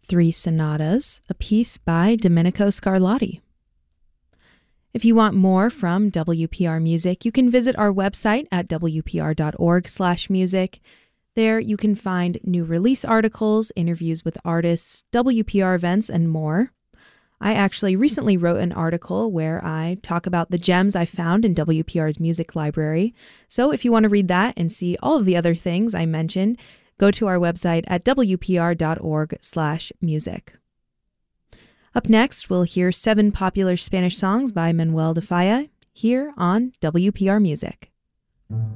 Three Sonatas, a piece by Domenico Scarlatti. If you want more from WPR Music, you can visit our website at wpr.org/music. There you can find new release articles, interviews with artists, WPR events, and more. I actually recently wrote an article where I talk about the gems I found in WPR's music library. So if you want to read that and see all of the other things I mentioned, go to our website at wpr.org/music. Up next, we'll hear 7 popular Spanish songs by Manuel de Falla here on WPR Music.